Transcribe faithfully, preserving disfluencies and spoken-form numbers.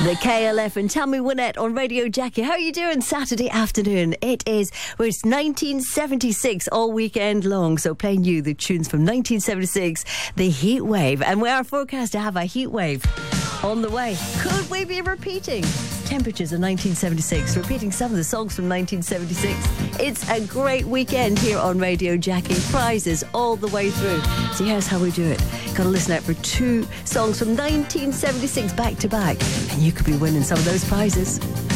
The K L F and Tammy Wynette on Radio Jackie. How are you doing Saturday afternoon? It is, well, it's nineteen seventy-six all weekend long. So playing you the tunes from nineteen seventy-six, the heat wave. And we are forecast to have a heat wave on the way. Could we be repeating temperatures of nineteen seventy-six, repeating some of the songs from nineteen seventy-six? It's a great weekend here on Radio Jackie. Prizes all the way through. So here's how we do it. Got to listen out for two songs from nineteen seventy-six back to back, and you could be winning some of those prizes.